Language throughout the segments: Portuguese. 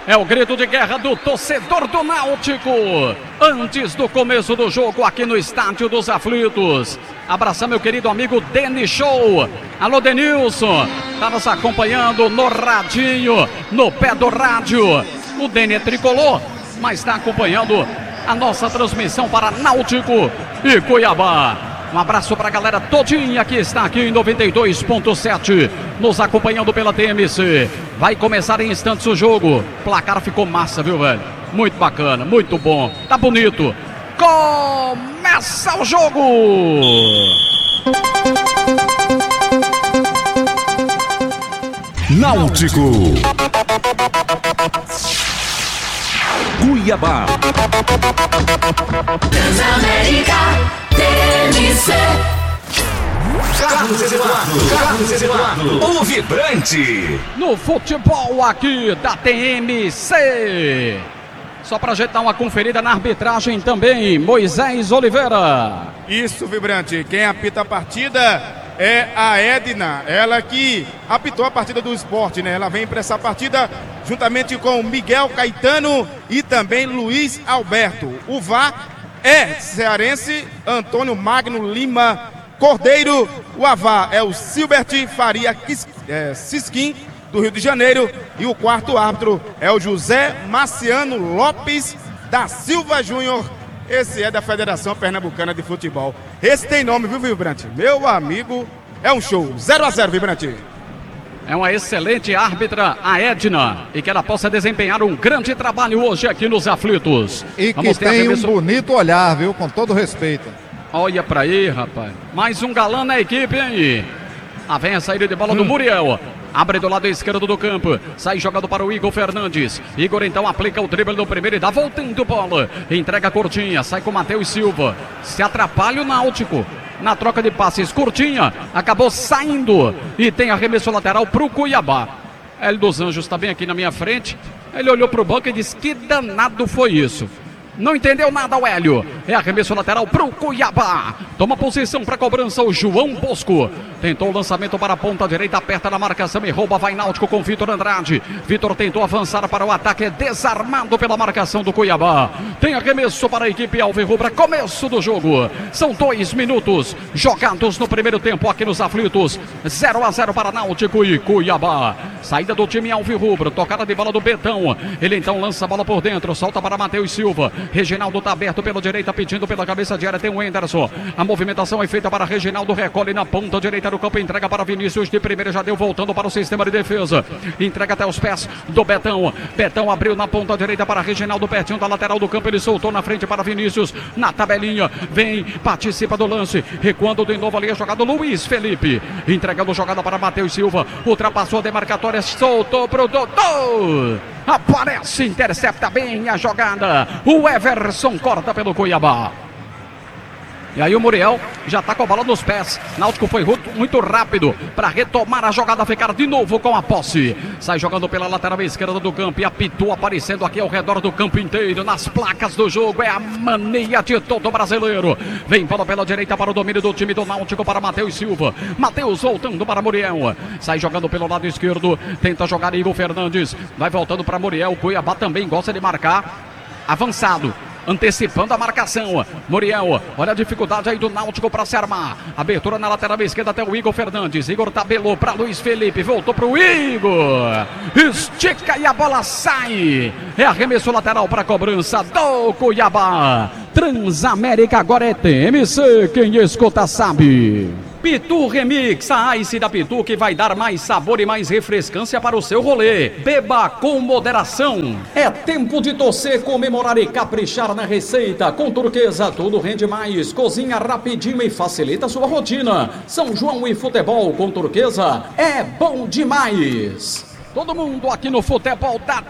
É o grito de guerra do torcedor do Náutico. Antes do começo do jogo aqui no Estádio dos Aflitos. Abraçar meu querido amigo Deni Show. Alô, Denilson. Tá nos acompanhando no radinho, no pé do rádio. O Deni é tricolor, mas está acompanhando a nossa transmissão para Náutico e Cuiabá. Um abraço para a galera todinha que está aqui em 92.7, nos acompanhando pela TMC. Vai começar em instantes o jogo. O placar ficou massa, viu, velho? Muito bacana, muito bom. Tá bonito. Começa o jogo! Náutico, Cuiabá, Transamérica, TMC. Carlos Eduardo, o vibrante. No futebol aqui da TMC. Só para gente dar uma conferida na arbitragem também, Moisés Oliveira. Isso, vibrante. Quem apita a partida é a Edna, ela que apitou a partida do Sport, né? Ela vem para essa partida juntamente com Miguel Caetano e também Luiz Alberto. O VAR é cearense Antônio Magno Lima Cordeiro. O AVAR é o Silbert Faria Sisquim, do Rio de Janeiro. E o quarto árbitro é o José Marciano Lopes da Silva Júnior. Esse é da Federação Pernambucana de Futebol. Esse tem nome, viu, Vibrante? Meu amigo, é um show. 0-0, Vibrante. É uma excelente árbitra, a Edna, e que ela possa desempenhar um grande trabalho hoje aqui nos Aflitos. E que tem um bonito olhar, viu? Com todo respeito. Olha pra aí, rapaz. Mais um galã na equipe, hein? Lá vem a saída de bola do Muriel. Abre do lado esquerdo do campo. Sai jogado para o Igor Fernandes. Igor então aplica o drible no primeiro e dá voltando bola. Entrega a Curtinha. Sai com o Matheus Silva. Se atrapalha o Náutico na troca de passes. Curtinha acabou saindo. E tem arremesso lateral para o Cuiabá. Hélio dos Anjos está bem aqui na minha frente. Ele olhou para o banco e disse: que danado foi isso? Não entendeu nada o Hélio. É arremesso lateral para o Cuiabá. Toma posição para cobrança o João Bosco. Tentou o lançamento para a ponta direita. Aperta na marcação e rouba. Vai Náutico com Vitor Andrade. Vitor tentou avançar para o ataque. É desarmado pela marcação do Cuiabá. Tem arremesso para a equipe alvirrubra. Começo do jogo. São 2 minutos jogados no primeiro tempo aqui nos Aflitos. 0-0 para Náutico e Cuiabá. Saída do time alvirrubro. Tocada de bola do Betão. Ele então lança a bola por dentro. Solta para Matheus Silva. Reginaldo está aberto pela direita, pedindo pela cabeça de área, tem o Anderson. A movimentação é feita para Reginaldo, recolhe na ponta direita do campo, entrega para Vinícius, de primeira já deu, voltando para o sistema de defesa. Entrega até os pés do Betão. Betão abriu na ponta direita para Reginaldo, pertinho da lateral do campo, ele soltou na frente para Vinícius, na tabelinha, vem, participa do lance, recuando de novo ali a jogada Luiz Felipe. Entregando jogada para Matheus Silva, ultrapassou a demarcatória, soltou para o Dodô. Aparece, intercepta bem a jogada. O Everson corta pelo Cuiabá. E aí o Muriel já está com a bola nos pés. Náutico foi muito rápido para retomar a jogada, ficar de novo com a posse. Sai jogando pela lateral esquerda do campo e apitou aparecendo aqui ao redor do campo inteiro. Nas placas do jogo, é a mania de todo brasileiro. Vem bola pela direita para o domínio do time do Náutico para Matheus Silva. Matheus voltando para Muriel. Sai jogando pelo lado esquerdo, tenta jogar Igor Fernandes. Vai voltando para Muriel. Cuiabá também gosta de marcar avançado, antecipando a marcação. Muriel, olha a dificuldade aí do Náutico para se armar. Abertura na lateral esquerda até o Igor Fernandes. Igor tabelou para Luiz Felipe, voltou para o Igor. Estica e a bola sai. É arremesso lateral para a cobrança do Cuiabá. Transamérica agora é TMC, quem escuta sabe. Pitu Remix, a Ice da Pitu que vai dar mais sabor e mais refrescância para o seu rolê. Beba com moderação. É tempo de torcer, comemorar e caprichar na receita. Com Turquesa tudo rende mais. Cozinha rapidinho e facilita a sua rotina. São João e futebol com Turquesa é bom demais. Todo mundo aqui no futebol da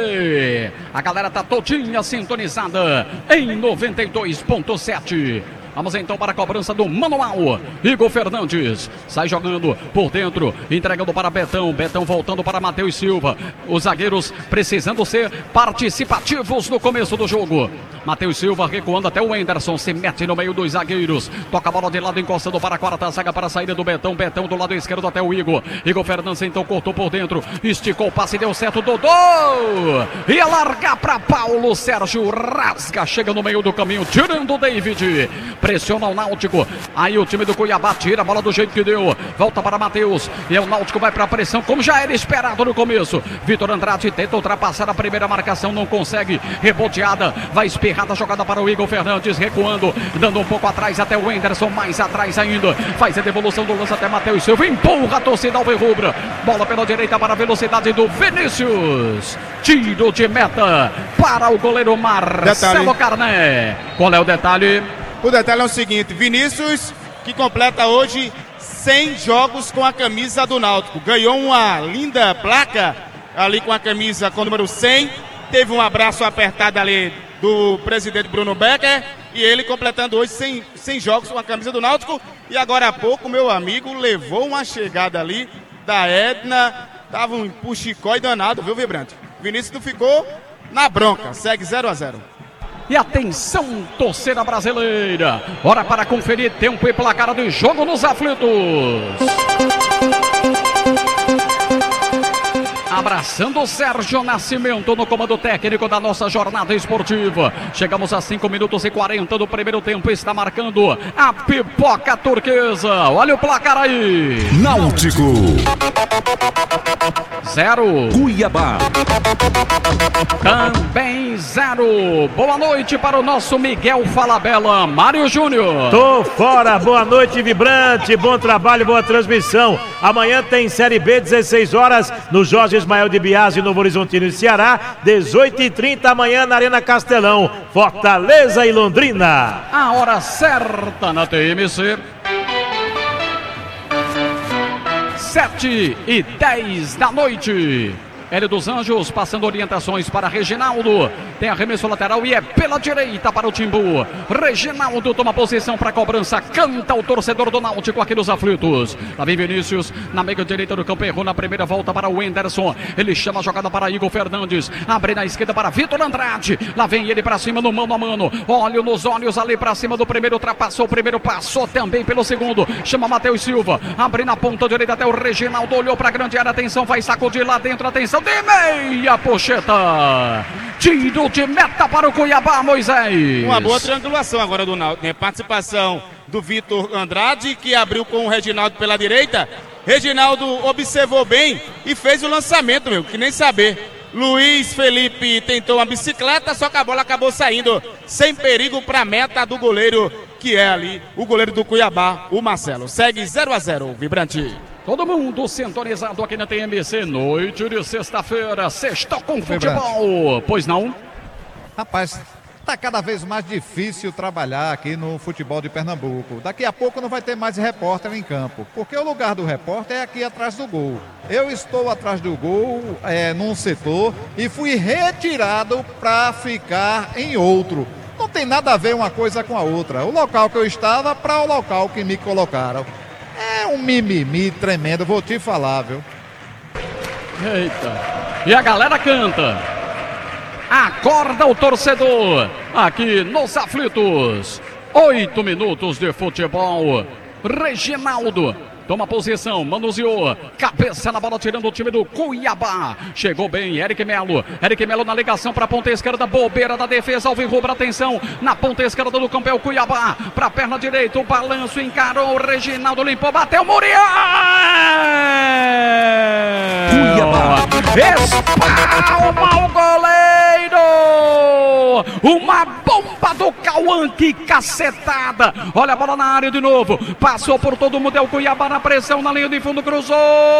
TMC. A galera tá todinha sintonizada em 92.7. Vamos então para a cobrança do manual. Igor Fernandes sai jogando por dentro, entregando para Betão. Betão voltando para Matheus Silva. Os zagueiros precisando ser participativos no começo do jogo. Matheus Silva recuando até o Anderson, se mete no meio dos zagueiros. Toca a bola de lado, encostando para a quarta zaga para a saída do Betão. Betão do lado esquerdo até o Igor. Igor Fernandes então cortou por dentro, esticou o passe, deu certo, Dodô. Ia largar para Paulo Sérgio, rasga, chega no meio do caminho, tirando o David. Pressiona o Náutico. Aí o time do Cuiabá tira a bola do jeito que deu. Volta para Matheus. E o Náutico vai para a pressão, como já era esperado no começo. Vitor Andrade tenta ultrapassar a primeira marcação, não consegue. Reboteada, vai espirrada, jogada para o Igor Fernandes, recuando, dando um pouco atrás até o Anderson, mais atrás ainda. Faz a devolução do lance até Matheus Silva. Empurra a torcida alvirrubra. Bola pela direita para a velocidade do Vinícius. Tiro de meta para o goleiro Marcelo Carné. Qual é o detalhe? O detalhe é o seguinte: Vinícius, que completa hoje 100 jogos com a camisa do Náutico. Ganhou uma linda placa ali com a camisa com o número 100. Teve um abraço apertado ali do presidente Bruno Becker. E ele completando hoje 100 jogos com a camisa do Náutico. E agora há pouco, meu amigo levou uma chegada ali da Edna. Tava um puxicói danado, viu, Vibrante? Vinícius não ficou na bronca. Segue 0-0. E atenção, torcida brasileira. Hora para conferir tempo e placar do jogo nos aflitos. Abraçando o Sérgio Nascimento no comando técnico da nossa jornada esportiva. Chegamos a 5 minutos e 40 do primeiro tempo. Está marcando a pipoca turquesa. Olha o placar aí. Náutico 0. Cuiabá Também 0. Boa noite para o nosso Miguel Falabella. Mário Júnior. Tô fora. Boa noite, Vibrante. Bom trabalho, boa transmissão. Amanhã tem Série B, 16 horas, no Jorge Ismael de Biasi, Novo Horizontino e Ceará. 18h30 amanhã na Arena Castelão. Fortaleza e Londrina. A hora certa na TMC. 7h10 da noite. Hélio dos Anjos passando orientações para Reginaldo. Tem arremesso lateral e é pela direita para o Timbu. Reginaldo toma posição para a cobrança. Canta o torcedor do Náutico aqui nos aflitos. Lá vem Vinícius na meia direita do campo. Errou na primeira volta para o Anderson. Ele chama a jogada para Igor Fernandes. Abre na esquerda para Vitor Andrade. Lá vem ele para cima no mano a mano. Olho nos olhos ali para cima do primeiro. Ultrapassou o primeiro. Passou também pelo segundo. Chama Matheus Silva. Abre na ponta direita até o Reginaldo. Olhou para a grande área. Atenção, vai sacudir lá dentro. Atenção. De meia pocheta. Tiro de meta para o Cuiabá, Moisés. Uma boa triangulação agora do Náutico, né? Participação do Vitor Andrade, que abriu com o Reginaldo pela direita. Reginaldo observou bem e fez o lançamento, meu, que nem saber. Luiz Felipe tentou uma bicicleta, só que a bola acabou saindo sem perigo para a meta do goleiro, que é ali o goleiro do Cuiabá, o Marcelo. Segue 0-0, Vibrante. Todo mundo sintonizado aqui na TMC, noite de sexta-feira, sexta com futebol. Pois não? Rapaz, tá cada vez mais difícil trabalhar aqui no futebol de Pernambuco. Daqui a pouco não vai ter mais repórter em campo, porque o lugar do repórter é aqui atrás do gol. Eu estou atrás do gol, num setor, e fui retirado para ficar em outro. Não tem nada a ver uma coisa com a outra. O local que eu estava para o local que me colocaram. É um mimimi tremendo, vou te falar, viu? Eita. E a galera canta. Acorda o torcedor. Aqui nos aflitos. 8 minutos de futebol. Reginaldo toma posição, manuseou, cabeça na bola, tirando o time do Cuiabá. Chegou bem, Eric Melo na ligação para a ponta esquerda, bobeira da defesa, alvirrubra, atenção, na ponta esquerda do campo é o Cuiabá, para a perna direita, o balanço, encarou, o Reginaldo limpou, bateu, Muriel! Cuiabá! Espalma o goleiro! Uma bomba do Cauã, que cacetada! Olha a bola na área de novo, passou por todo mundo, é o Cuiabá na pressão, na linha de fundo, cruzou,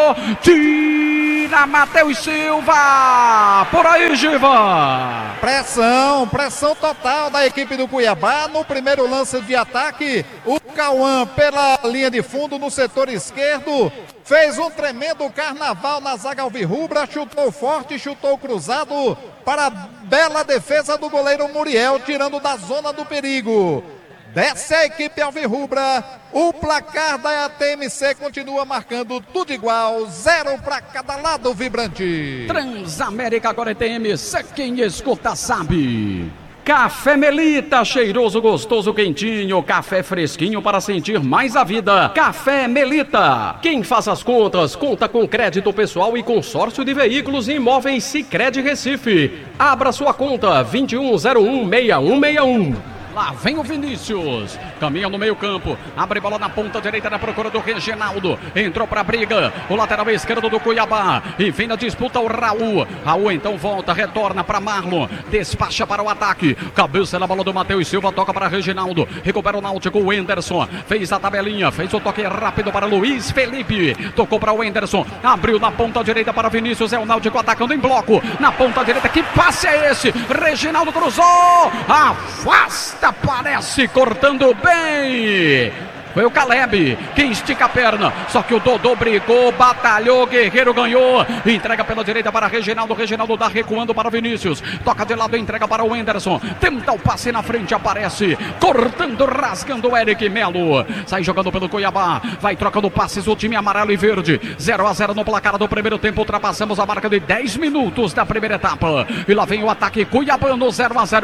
tira Matheus Silva, por aí, Giva. Pressão total da equipe do Cuiabá. No primeiro lance de ataque, o Cauã pela linha de fundo no setor esquerdo, fez um tremendo carnaval na zaga alvirrubra, chutou forte, chutou cruzado para a bela defesa do goleiro Muriel, tirando da zona do perigo. Desce a equipe alvirrubra. O placar da ATMC continua marcando tudo igual. 0 para cada lado, Vibrante. Transamérica agora é TMC. Quem escuta sabe. Café Melita, cheiroso, gostoso, quentinho. Café fresquinho para sentir mais a vida. Café Melita. Quem faz as contas, conta com crédito pessoal e consórcio de veículos e imóveis Sicredi Recife. Abra sua conta 21016161. Lá vem o Vinícius, caminha no meio campo, abre bola na ponta direita na procura do Reginaldo, entrou pra briga, o lateral esquerdo do Cuiabá, e vem na disputa o Raul, então volta, retorna pra Marlon, despacha para o ataque, cabeça na bola do Matheus Silva, toca para Reginaldo, recupera o Náutico, o Enderson, fez a tabelinha, fez o toque rápido para Luiz Felipe, tocou para o Enderson, abriu na ponta direita para Vinícius, é o Náutico atacando em bloco, na ponta direita, que passe é esse? Reginaldo cruzou, afasta, aparece cortando bem. Foi o Caleb quem estica a perna, só que o Dodô brigou, batalhou, Guerreiro ganhou, entrega pela direita para Reginaldo, Reginaldo dá recuando para Vinícius, toca de lado, entrega para o Enderson, tenta o passe na frente, aparece, cortando, rasgando o Eric Melo, sai jogando pelo Cuiabá, vai trocando passes o time amarelo e verde, 0-0 no placar do primeiro tempo, ultrapassamos a marca de 10 minutos da primeira etapa, e lá vem o ataque cuiabano, 0-0,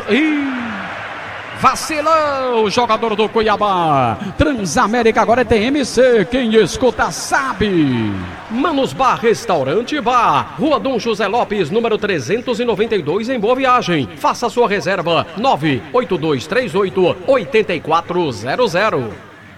vacilou o jogador do Cuiabá. Transamérica agora é TMC. Quem escuta sabe. Manos Bar Restaurante Bar, Rua Dom José Lopes, número 392, em Boa Viagem. Faça sua reserva 98238-8400.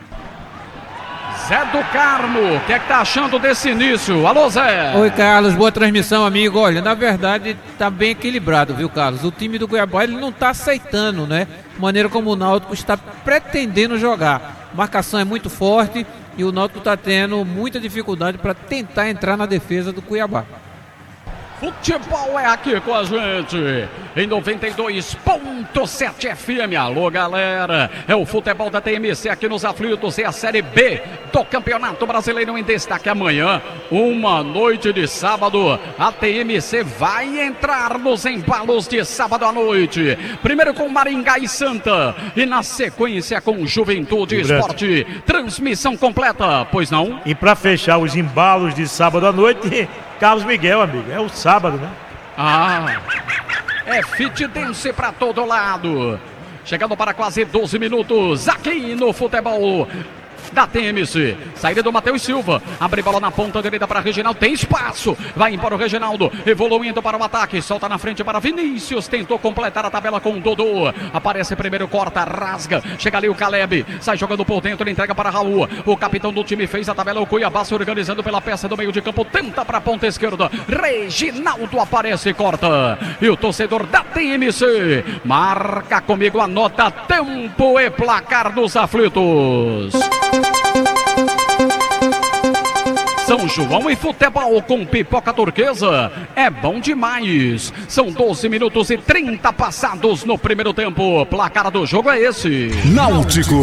Zé do Carmo, o que é que tá achando desse início? Alô, Zé! Oi, Carlos, boa transmissão, amigo. Olha, na verdade, tá bem equilibrado, viu, Carlos? O time do Cuiabá, ele não tá aceitando, né? A maneira como o Náutico está pretendendo jogar. A marcação é muito forte e o Náutico tá tendo muita dificuldade para tentar entrar na defesa do Cuiabá. Futebol é aqui com a gente, em 92.7 FM. Alô, galera, é o futebol da TMC aqui nos aflitos, é a Série B do Campeonato Brasileiro em destaque amanhã, uma noite de sábado, a TMC vai entrar nos embalos de sábado à noite, primeiro com Maringá e Santa, e na sequência com Juventude e Esporte, transmissão completa, pois não? E para fechar os embalos de sábado à noite, Carlos Miguel, amigo, é o sábado, né? É fit dance pra todo lado. Chegando para quase 12 minutos aqui no futebol da TMC, saída do Matheus Silva, abre bola na ponta direita para Reginaldo, tem espaço, vai embora o Reginaldo, evoluindo para o ataque, solta na frente para Vinícius, tentou completar a tabela com o Dodô, aparece primeiro, corta, rasga, chega ali o Caleb, sai jogando por dentro, entrega para Raul, o capitão do time fez a tabela, o Cuiabá se organizando pela peça do meio de campo, tenta para a ponta esquerda, Reginaldo aparece e corta, e o torcedor da TMC marca comigo a nota, tempo e placar dos aflitos. São João e futebol com pipoca turquesa é bom demais. São 12 minutos e 30 passados no primeiro tempo. Placar do jogo é esse: Náutico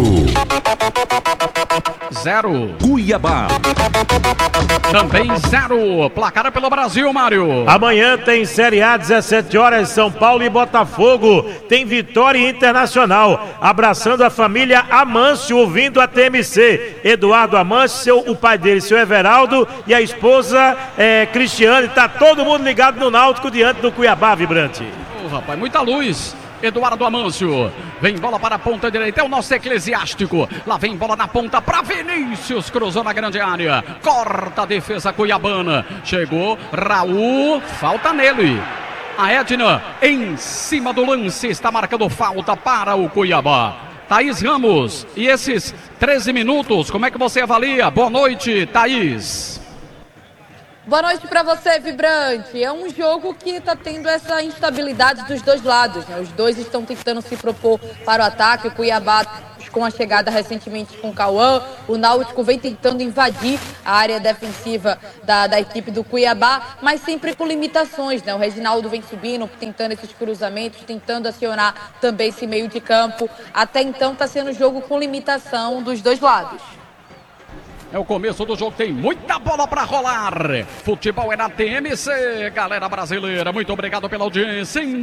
0, Cuiabá também 0. Placar pelo Brasil, Mário. Amanhã tem Série A, 17 horas, São Paulo e Botafogo. Tem Vitória Internacional. Abraçando a família Amâncio, ouvindo a TMC. Eduardo Amâncio, o pai dele, seu Everaldo, e a esposa Cristiane. Tá todo mundo ligado no Náutico diante do Cuiabá, Vibrante. Rapaz, muita luz. Eduardo Amâncio, vem bola para a ponta direita, é o nosso Eclesiástico, lá vem bola na ponta para Vinícius, cruzou na grande área, corta a defesa cuiabana, chegou Raul, falta nele, a Edna em cima do lance, está marcando falta para o Cuiabá. Thaís Ramos, e esses 13 minutos, como é que você avalia? Boa noite, Thaís. Boa noite para você, Vibrante. É um jogo que está tendo essa instabilidade dos dois lados, né? Os dois estão tentando se propor para o ataque. O Cuiabá com a chegada recentemente com o Cauã. O Náutico vem tentando invadir a área defensiva da equipe do Cuiabá, mas sempre com limitações, né? O Reginaldo vem subindo, tentando esses cruzamentos, tentando acionar também esse meio de campo. Até então está sendo um jogo com limitação dos dois lados. É o começo do jogo, tem muita bola pra rolar. Futebol é na TMC, galera brasileira. Muito obrigado pela audiência em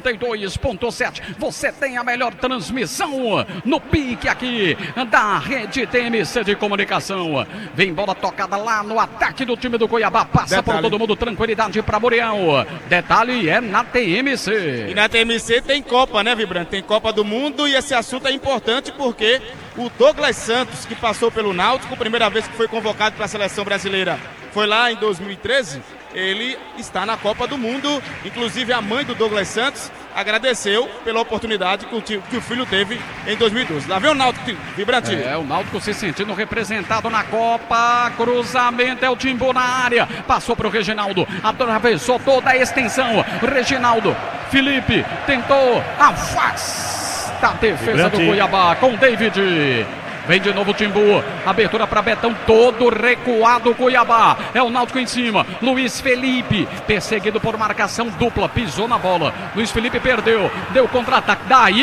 92.7. Você tem a melhor transmissão no pique aqui da rede TMC de comunicação. Vem bola tocada lá no ataque do time do Cuiabá. Passa por todo mundo, tranquilidade pra Muriel. Detalhe é na TMC. E na TMC tem Copa, né, Vibrante? Tem Copa do Mundo e esse assunto é importante porque o Douglas Santos, que passou pelo Náutico, primeira vez que foi convocado para a seleção brasileira, foi lá em 2013, ele está na Copa do Mundo. Inclusive a mãe do Douglas Santos agradeceu pela oportunidade que o filho teve em 2012. Lá vem o Náutico, Vibrante. É, o Náutico se sentindo representado na Copa. Cruzamento, é o Timbu na área. Passou para o Reginaldo, atravessou toda a extensão. Reginaldo, Felipe tentou, afasta a defesa do Cuiabá com David. Vem de novo o Timbu, abertura para Betão, todo recuado o Cuiabá. É o Náutico em cima, Luiz Felipe, perseguido por marcação dupla, pisou na bola. Luiz Felipe perdeu, deu contra-ataque.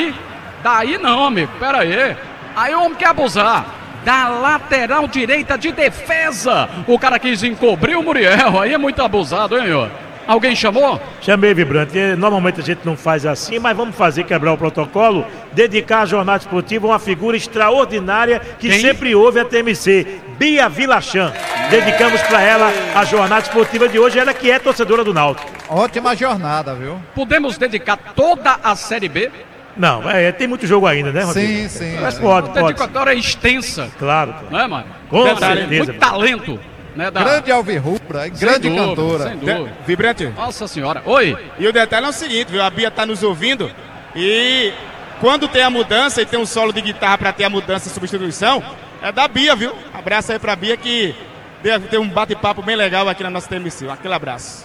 Daí não, amigo, pera aí. Aí o homem quer abusar. Da lateral direita de defesa, o cara quis encobrir o Muriel, aí é muito abusado, hein, ó. Alguém chamou? Chamei, Vibrante. Normalmente a gente não faz assim, mas vamos fazer, quebrar o protocolo, dedicar a jornada esportiva a uma figura extraordinária que sempre houve a TMC, Bia Vilachan. Dedicamos para ela a jornada esportiva de hoje, ela que é torcedora do Náutico. Ótima jornada, viu? Podemos dedicar toda a Série B? Não, tem muito jogo ainda, né, Rodrigo? Sim. Mas pode. A dedicatória é extensa. Claro. Não é, mano? Com certeza. Muito talento. Né, grande alvirrubra, grande cantora. Sem dúvida. Vibrante. Nossa senhora. Oi. E o detalhe é o seguinte, viu? A Bia tá nos ouvindo e quando tem a mudança e tem um solo de guitarra para ter a mudança e substituição, é da Bia, viu? Abraço aí pra Bia que deve ter um bate-papo bem legal aqui na nossa TMC. Aquele abraço.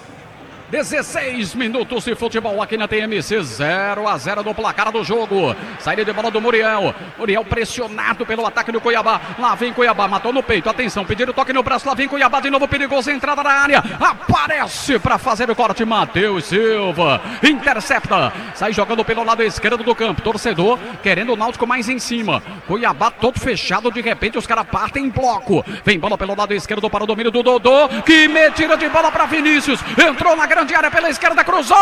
16 minutos de futebol aqui na TMC, 0-0 no placar do jogo. Saída de bola do Muriel. Muriel pressionado pelo ataque do Cuiabá. Lá vem Cuiabá, matou no peito. Atenção, pediram toque no braço. Lá vem Cuiabá de novo, perigoso, entrada na área. Aparece para fazer o corte Matheus Silva. Intercepta. Sai jogando pelo lado esquerdo do campo. Torcedor querendo o Náutico mais em cima. Cuiabá todo fechado, de repente os caras partem em bloco. Vem bola pelo lado esquerdo para o domínio do Dodô. Que metida de bola para Vinícius. Entrou na grande área pela esquerda, cruzou!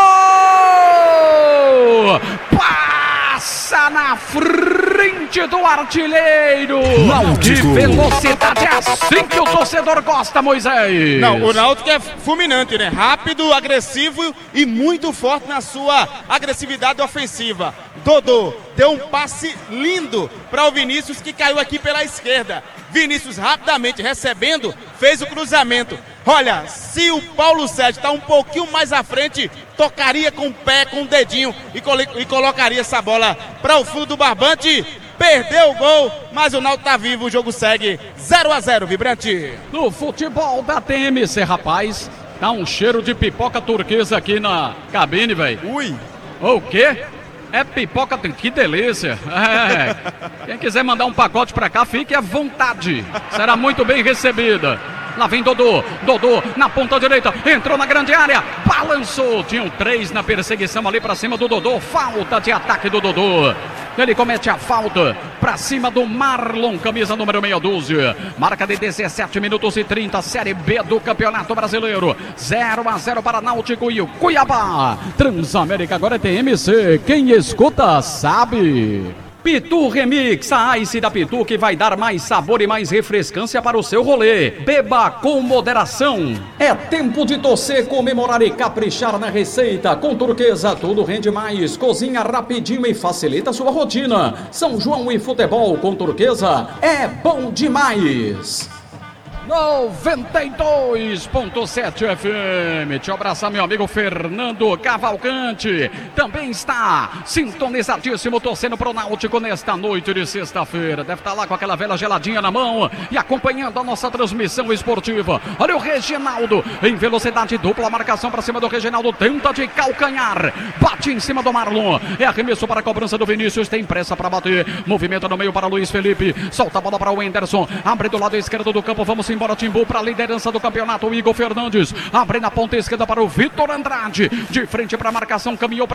Passa na frente do artilheiro! Náutico. Que velocidade é assim que o torcedor gosta, Moisés! Não, o Náutico é fulminante, né? Rápido, agressivo e muito forte na sua agressividade ofensiva. Dodô deu um passe lindo para o Vinícius, que caiu aqui pela esquerda. Vinícius rapidamente recebendo, fez o cruzamento. Olha, se o Paulo Sérgio está um pouquinho mais à frente, tocaria com o pé, com o dedinho e colocaria essa bola para o fundo do barbante. Perdeu o gol, mas o Náutico tá vivo, o jogo segue 0-0, Vibrante. No futebol da TMC, rapaz, tá um cheiro de pipoca turquesa aqui na cabine, velho. Ui! O quê? É pipoca, que delícia. Quem quiser mandar um pacote pra cá, fique à vontade. Será muito bem recebida. Lá vem Dodô na ponta direita, entrou na grande área, balançou. Tinham 3 na perseguição ali pra cima do Dodô. Falta de ataque do Dodô. Ele comete a falta pra cima do Marlon, camisa número meia dúzia. Marca de 17 minutos e 30, Série B do Campeonato Brasileiro. 0-0 para Náutico e o Cuiabá. Transamérica agora é TMC. Quem escuta sabe. Pitu Remix, a Ice da Pitu que vai dar mais sabor e mais refrescância para o seu rolê. Beba com moderação. É tempo de torcer, comemorar e caprichar na receita. Com Turquesa tudo rende mais. Cozinha rapidinho e facilita a sua rotina. São João e futebol com Turquesa é bom demais. 92.7 FM. Te abraçar, meu amigo Fernando Cavalcante. Também está sintonizadíssimo, torcendo pro Náutico nesta noite de sexta-feira. Deve estar lá com aquela vela geladinha na mão e acompanhando a nossa transmissão esportiva. Olha o Reginaldo em velocidade dupla, marcação para cima do Reginaldo, tenta de calcanhar, bate em cima do Marlon. É arremesso para a cobrança do Vinícius, tem pressa para bater. Movimento no meio para Luiz Felipe, solta a bola para o Wenderson, abre do lado esquerdo do campo, vamos embora, Timbu, para a liderança do campeonato. O Igor Fernandes abre na ponta esquerda para o Vitor Andrade, de frente para a marcação, caminhou para